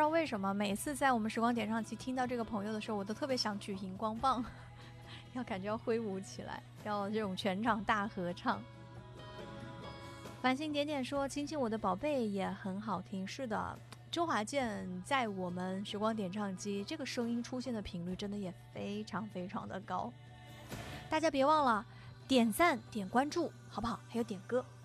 道为什么每次在我们时光点唱机听到这个朋友的时候，我都特别想举荧光棒，感觉要挥舞起来，要这种全场大合唱。繁星点点说亲亲我的宝贝也很好听。是的，周华健在我们时光点唱机这个声音出现的频率真的也非常非常的高。大家别忘了点赞点关注好不好，还有点歌。